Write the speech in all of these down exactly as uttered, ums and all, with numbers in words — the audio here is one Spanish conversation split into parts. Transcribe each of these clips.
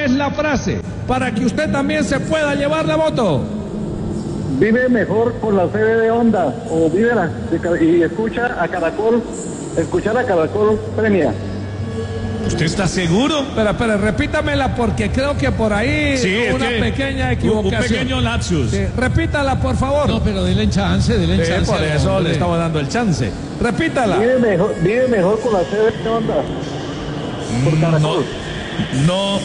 es la frase para que usted también se pueda llevar la moto? Vive mejor con la C B de Honda, o vive la, y escucha a Caracol, escuchar a Caracol premia. ¿Usted está seguro? Espera, espera, repítamela porque creo que por ahí Sí, hubo una que pequeña equivocación. Un pequeño lapsus. Sí, repítala, por favor. No, pero denle chance, denle Sí, chance. por eso hombre. le estamos dando el chance. Repítala. Vive mejor, vive mejor con la C B de Honda. Por Caracol. No,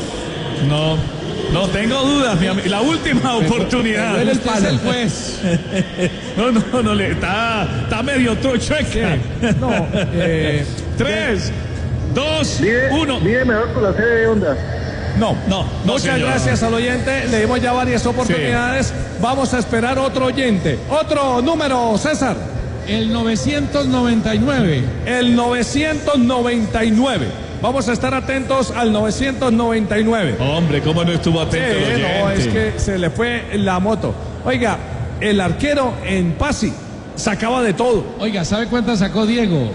no, no tengo dudas, mi amigo. La última oportunidad. Él es el juez. No, no, no, le está, está medio trochueca. No, eh, Tres, dos, Vive, uno. vive mejor con la C B de Honda. No, No, no, Muchas señor. gracias al oyente. Le dimos ya varias oportunidades. Vamos a esperar otro oyente. Otro número, César. El novecientos noventa y nueve. El novecientos noventa y nueve. Vamos a estar atentos al novecientos noventa y nueve. Hombre, ¿cómo no estuvo atento el Sí, oyente? no, es que se le fue la moto. Oiga, el arquero en Pasi sacaba de todo. Oiga, ¿sabe cuántas sacó Diego?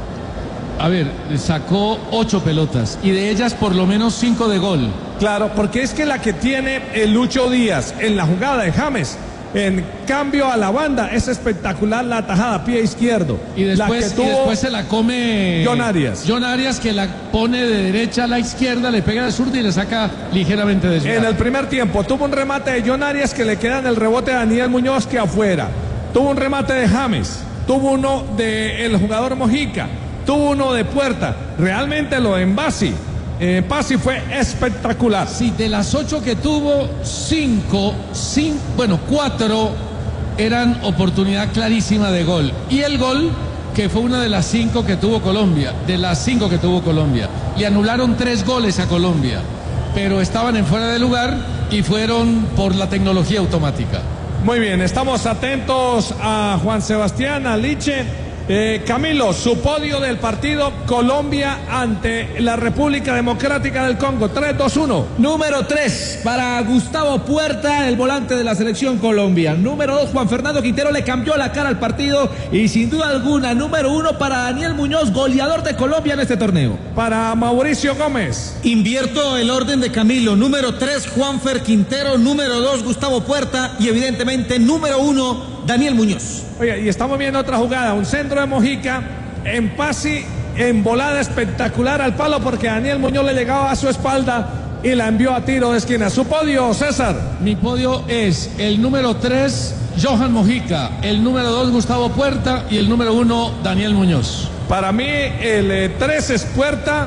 A ver, sacó ocho pelotas y de ellas por lo menos cinco de gol. Claro, porque es que la que tiene el Lucho Díaz en la jugada de James, en cambio a la banda, es espectacular la tajada, pie izquierdo. Y la después, que tuvo y después se la come John Arias. John Arias, que la pone de derecha a la izquierda, le pega de zurda y le saca ligeramente de En el primer tiempo tuvo un remate de John Arias que le queda en el rebote de Daniel Muñoz que afuera. Tuvo un remate de James, tuvo uno del jugador Mojica, tuvo uno de Puerta. Realmente lo de Mbasi, eh, Pasi fue espectacular. Sí, de las ocho que tuvo, cinco, cinco, bueno, cuatro eran oportunidad clarísima de gol. Y el gol, que fue una de las cinco que tuvo Colombia, de las cinco que tuvo Colombia. Le anularon tres goles a Colombia, pero estaban en fuera de lugar y fueron por la tecnología automática. Muy bien, estamos atentos a Juan Sebastián, a Liche. Eh, Camilo, su podio del partido Colombia ante la República Democrática del Congo. Tres, dos, uno. Número tres para Gustavo Puerta, el volante de la selección Colombia. Número dos, Juan Fernando Quintero, le cambió la cara al partido. Y sin duda alguna, número uno para Daniel Muñoz, goleador de Colombia en este torneo. Para Mauricio Gómez. Invierto el orden de Camilo. Número tres, Juanfer Quintero. Número dos, Gustavo Puerta. Y evidentemente, número uno, Daniel Muñoz. Oye, y estamos viendo otra jugada, un centro de Mojica, en Pasi, en volada espectacular al palo porque Daniel Muñoz le llegaba a su espalda y la envió a tiro de esquina. Su podio, César. Mi podio es el número tres, Johan Mojica, el número dos, Gustavo Puerta y el número uno, Daniel Muñoz. Para mí el eh, tres es Puerta,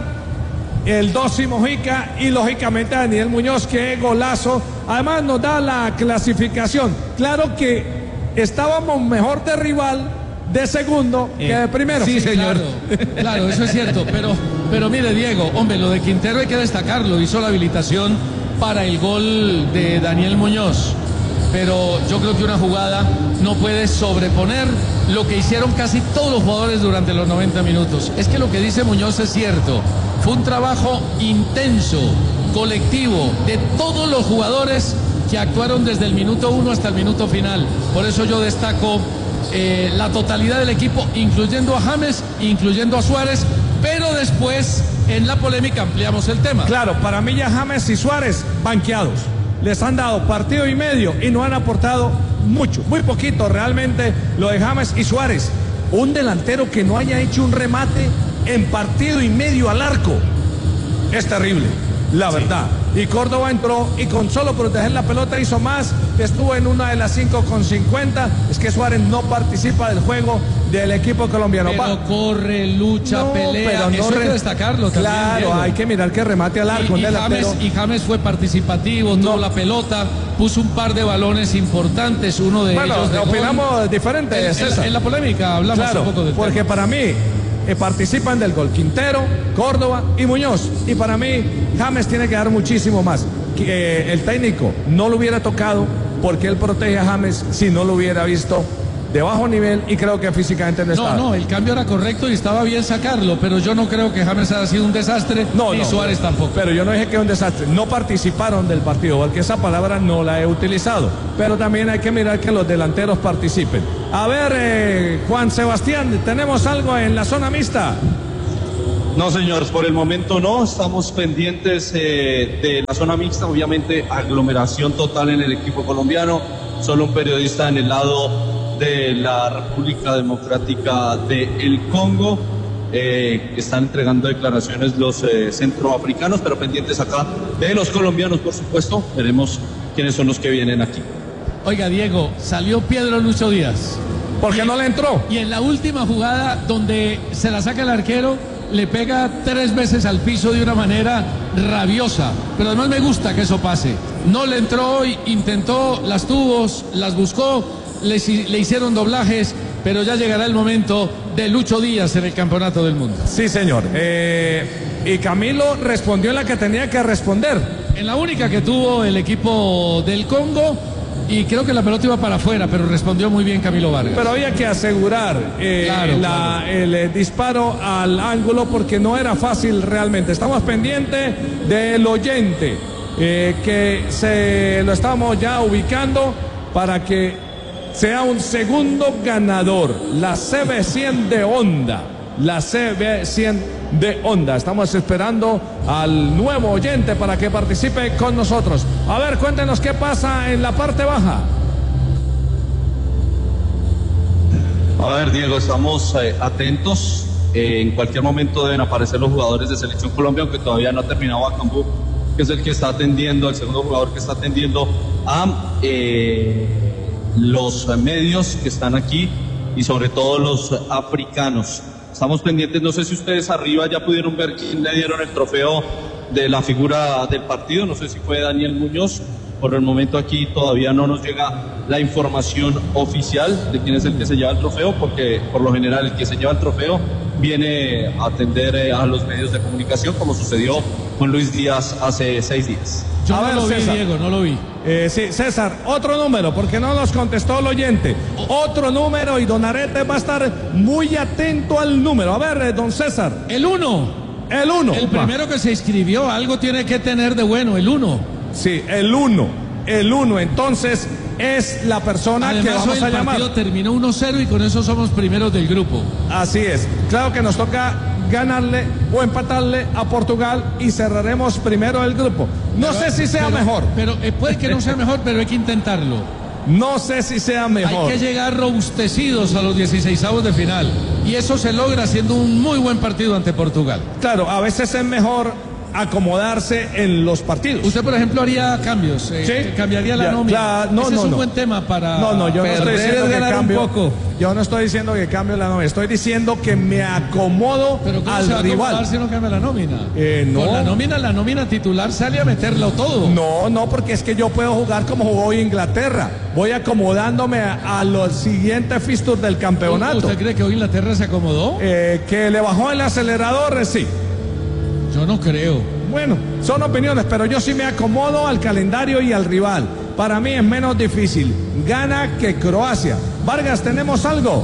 el dos y Mojica y lógicamente Daniel Muñoz, que golazo. Además nos da la clasificación. Claro que estábamos mejor de rival de segundo eh, que de primero. Sí, señor. Claro, claro, eso es cierto. Pero, pero mire, Diego, hombre, lo de Quintero hay que destacarlo. Hizo la habilitación para el gol de Daniel Muñoz. Pero yo creo que una jugada no puede sobreponer lo que hicieron casi todos los jugadores durante los noventa minutos. Es que lo que dice Muñoz es cierto. Fue un trabajo intenso, colectivo, de todos los jugadores que actuaron desde el minuto uno hasta el minuto final. Por eso yo destaco eh, la totalidad del equipo, incluyendo a James, incluyendo a Suárez, pero después en la polémica ampliamos el tema. Claro, para mí ya James y Suárez banqueados. Les han dado partido y medio y no han aportado mucho, muy poquito realmente lo de James y Suárez. Un delantero que no haya hecho un remate en partido y medio al arco es terrible, la verdad. Y Córdoba entró y con solo proteger la pelota hizo más, estuvo en una de las cinco con cincuenta. Es que Suárez no participa del juego del equipo colombiano. Pero Va. corre, lucha, No, pelea, pero no eso hay re... que destacarlo también, Claro, Diego. hay que mirar que remate al arco. Y, un y, James, y James fue participativo, no. tuvo la pelota, puso un par de balones importantes, uno de bueno, ellos de opinamos gol. diferente, en, César. En, en la polémica hablamos claro, un poco del porque tema. para mí eh, participan del gol Quintero, Córdoba y Muñoz. Y para mí James tiene que dar muchísimo más. Que eh, el técnico no lo hubiera tocado porque él protege a James si no lo hubiera visto de bajo nivel y creo que físicamente no estaba. No, no, el cambio era correcto y estaba bien sacarlo, pero yo no creo que James haya sido un desastre, no, ni no, Suárez tampoco. Pero yo no dije que era un desastre, no participaron del partido, porque esa palabra no la he utilizado, pero también hay que mirar que los delanteros participen. A ver, eh, Juan Sebastián, ¿tenemos algo en la zona mixta? No, señores, por el momento no, estamos pendientes eh, de la zona mixta, obviamente aglomeración total en el equipo colombiano, solo un periodista en el lado de la República Democrática del Congo, eh, están entregando declaraciones los eh, centroafricanos, pero pendientes acá de los colombianos, por supuesto, veremos quiénes son los que vienen aquí. Oiga, Diego, salió Pedro Lucho Díaz. ¿Por qué no le entró? Y en la última jugada, donde se la saca el arquero, le pega tres veces al piso de una manera rabiosa. Pero además me gusta que eso pase. No le entró hoy, intentó, las tuvo, las buscó, le, le hicieron doblajes, pero ya llegará el momento de Lucho Díaz en el Campeonato del Mundo. Sí, señor. Eh, y Camilo respondió en la que tenía que responder. En la única que tuvo el equipo del Congo. Y creo que la pelota iba para afuera, pero respondió muy bien Camilo Vargas. Pero había que asegurar eh, claro, la, claro. el eh, disparo al ángulo porque no era fácil realmente. Estamos pendientes del oyente eh, que se lo estamos ya ubicando para que sea un segundo ganador. La C B cien de Honda. La C B cien de Honda. Estamos esperando al nuevo oyente para que participe con nosotros. A ver, cuéntenos qué pasa en la parte baja. A ver, Diego, estamos eh, atentos. Eh, en cualquier momento deben aparecer los jugadores de Selección Colombia, aunque todavía no ha terminado Acambú, que es el que está atendiendo, el segundo jugador que está atendiendo a eh, los medios que están aquí y sobre todo los africanos. Estamos pendientes, no sé si ustedes arriba ya pudieron ver quién le dieron el trofeo de la figura del partido, no sé si fue Daniel Muñoz. Por el momento aquí todavía no nos llega la información oficial de quién es el que se lleva el trofeo, porque por lo general el que se lleva el trofeo viene a atender a los medios de comunicación, como sucedió con Luis Díaz hace seis días. Yo A no ver, lo vi, César. Diego, no lo vi. Eh, sí, César, otro número, porque no nos contestó el oyente. Otro número y Don Arete va a estar muy atento al número. A ver, eh, don César. El uno. El uno. El primero que se inscribió, algo tiene que tener de bueno, el uno. Sí, el uno. El uno, entonces, es la persona Además, que vamos hoy el a llamar. partido terminó uno cero y con eso somos primeros del grupo. Así es. Claro que nos toca ganarle o empatarle a Portugal y cerraremos primero el grupo. No Pero- sé si sea pero- mejor. Pero eh, puede que no sea mejor, pero hay que intentarlo. No sé si sea mejor. Hay que llegar robustecidos a los dieciseisavos de final. Y eso se logra haciendo un muy buen partido ante Portugal. Claro, a veces es mejor acomodarse en los partidos. Usted, por ejemplo, haría cambios. eh, Sí. Cambiaría la Ya, nómina. claro, no, Ese no, es un no. buen tema para. No, no, yo no estoy perder diciendo es que ganar un cambio. poco. Yo no estoy diciendo que cambio la nómina. Estoy diciendo que me acomodo Pero ¿cómo al se va a acomodar rival. si no cambia la nómina? Eh, no. Con la nómina, la nómina titular sale a meterlo todo. No, no, porque es que yo puedo jugar como jugó hoy Inglaterra. Voy acomodándome a, a los siguientes fixtures del campeonato. ¿Usted cree que hoy Inglaterra se acomodó? Eh, que le bajó el acelerador, eh, sí. Yo no creo. Bueno, son opiniones, pero yo sí me acomodo al calendario y al rival. Para mí es menos difícil. Gana que Croacia. Vargas, ¿tenemos algo?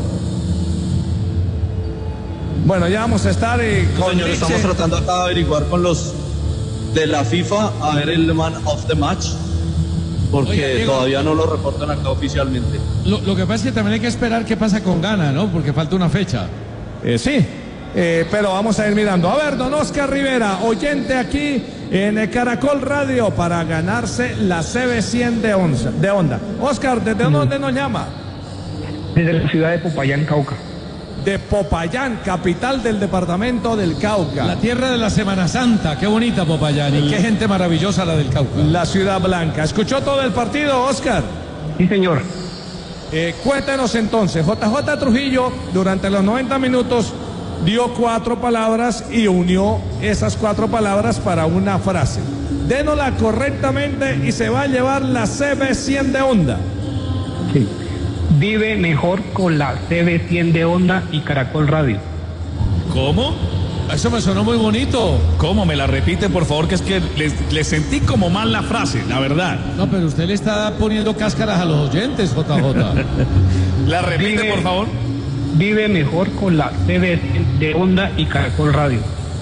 Bueno, ya vamos a estar eh, No, con señor, Nietzsche. estamos tratando acá de averiguar con los de la FIFA a ver el man of the match, porque Oiga, Diego. todavía no lo reportan acá oficialmente. Lo, lo que pasa es que también hay que esperar qué pasa con Ghana, ¿no? Porque falta una fecha. Eh, sí, eh, pero vamos a ir mirando. A ver, don Oscar Rivera, oyente aquí en el Caracol Radio para ganarse la C B cien de, onza, de Honda. Oscar, ¿desde dónde nos llama? Desde la ciudad de Popayán, Cauca. De Popayán, capital del departamento del Cauca. La tierra de la Semana Santa, qué bonita Popayán y qué gente maravillosa la del Cauca. La ciudad blanca. ¿Escuchó todo el partido, Oscar? Sí, señor. Eh, cuéntenos entonces, J J Trujillo durante los noventa minutos dio cuatro palabras y unió esas cuatro palabras para una frase. Dénosla correctamente y se va a llevar la C B cien de Honda. Sí. Vive mejor con la C B cien de Honda y Caracol Radio. ¿Cómo? Eso me sonó muy bonito. ¿Cómo? Me la repite, por favor, que es que le, le sentí como mal la frase, la verdad. No, pero usted le está poniendo cáscaras a los oyentes, J J. La repite, Vive- por favor. Vive mejor con la C B cien de Honda y Caracol Radio.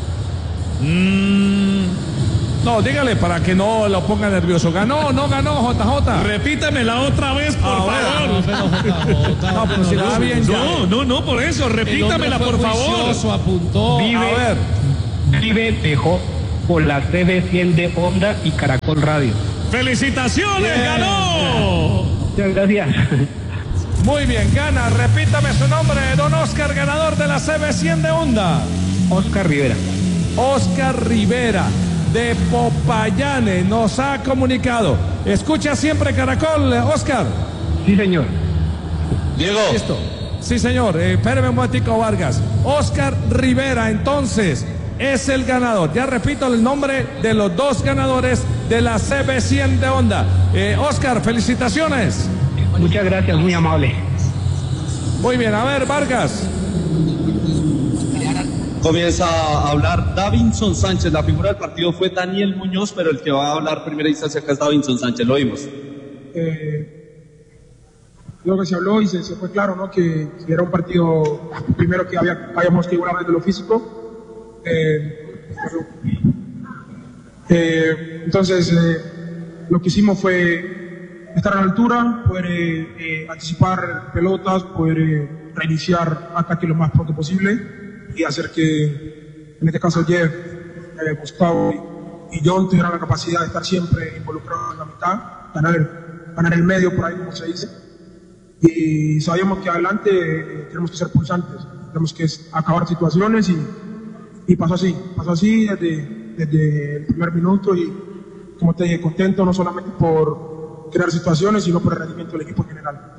Mm, No, dígale para que no lo ponga nervioso. ¿Ganó o no ganó, J J? repítamela otra vez, por Ah, favor. Pero, J J, No, pero si la da bien ya. No, no, no, por eso, El hombre repítamela, fue por favor. juicioso, apuntó. Vive, A ver. Vive mejor por la C B cien de Onda y Caracol Radio. ¡Felicitaciones! Bien. ¡Ganó! Muchas gracias. Muy bien, gana. Repítame su nombre, don Oscar, ganador de la C B cien de Onda. Oscar Rivera. Oscar Rivera, de Popayán, nos ha comunicado. Escucha siempre Caracol, Oscar. Sí, señor. Diego. Listo. Sí, señor. Eh, espéreme un momentico, Vargas. Oscar Rivera, entonces, es el ganador. Ya repito el nombre de los dos ganadores de la C B cien de Onda. Eh, Oscar, felicitaciones. Muchas gracias, muy amable. Muy bien, a ver, Vargas. Comienza a hablar Davinson Sánchez. La figura del partido fue Daniel Muñoz, pero el que va a hablar primera instancia acá es Davinson Sánchez. Lo oímos. Eh, lo que se habló y se, se fue claro, ¿no? Que, que era un partido primero que había, habíamos que igualar desde lo físico. Eh, eh, entonces, eh, lo que hicimos fue estar a la altura, poder eh, eh, anticipar pelotas, poder eh, reiniciar ataque lo más pronto posible y hacer que, en este caso, Jeff, eh, Gustavo y, y John tuvieran la capacidad de estar siempre involucrados en la mitad, ganar el, ganar el medio, por ahí como se dice. Y sabíamos que adelante eh, tenemos que ser pulsantes, tenemos que acabar situaciones y, y pasó así, pasó así desde, desde el primer minuto y, como te dije, contento no solamente por crear situaciones, sino por el rendimiento del equipo en general.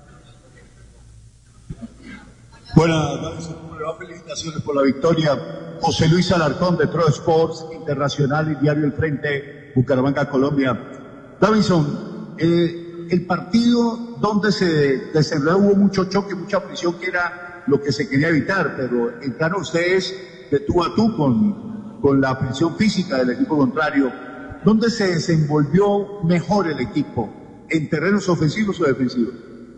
Buenas noches, felicitaciones por la victoria. José Luis Alarcón de Pro Sports Internacional y Diario El Frente, Bucaramanga, Colombia. Davinson, eh, el partido donde se desenvolvió hubo mucho choque, mucha presión, que era lo que se quería evitar, pero entraron ustedes de tú a tú con, con la presión física del equipo contrario. ¿Dónde se desenvolvió mejor el equipo? ¿En terrenos ofensivos o defensivos?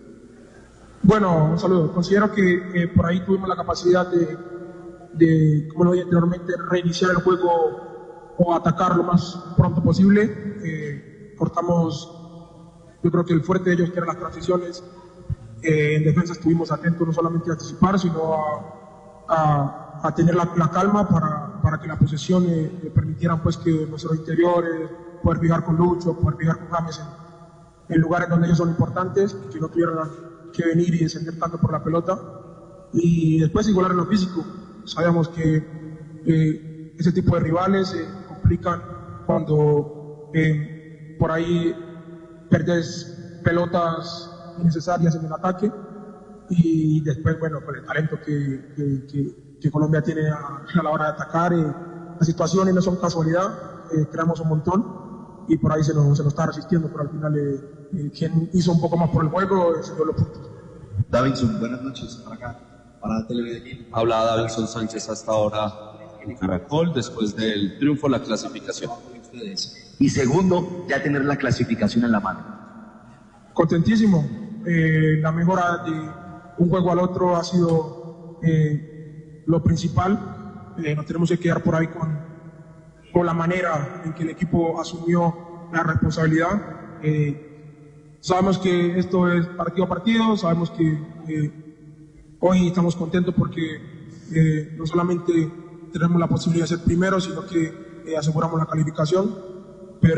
Bueno, un saludo. Considero que eh, por ahí tuvimos la capacidad de, de, como lo dije anteriormente, reiniciar el juego o atacar lo más pronto posible. Eh, cortamos, yo creo que el fuerte de ellos, que eran las transiciones. Eh, en defensa estuvimos atentos no solamente a anticipar, sino a, a, a tener la, la calma para, para que la posesión eh, permitieran pues, que nuestros interiores, poder fijar con Lucho, poder fijar con James en, en lugares donde ellos son importantes, que no tuvieran la, que venir y descender tanto por la pelota y después igualar en lo físico. Sabíamos que eh, ese tipo de rivales eh, complican cuando eh, por ahí perdes pelotas innecesarias en el ataque y después, bueno, con el talento que, que, que, que Colombia tiene a, a la hora de atacar, eh, las situaciones no son casualidad, eh, creamos un montón y por ahí se nos, se nos está resistiendo, pero al final eh, eh, quien hizo un poco más por el juego eh, se dio los puntos. Davinson, buenas noches, para acá, para Televisión. Habla Davinson Sánchez hasta ahora en Caracol, después del triunfo, la clasificación. Y segundo, ya tener la clasificación en la mano. Contentísimo. Eh, la mejora de un juego al otro ha sido eh, lo principal. Eh, nos tenemos que quedar por ahí con, con la manera en que el equipo asumió la responsabilidad. Eh, sabemos que esto es partido a partido, sabemos que eh, hoy estamos contentos porque eh, no solamente tenemos la posibilidad de ser primeros, sino que eh, aseguramos la calificación.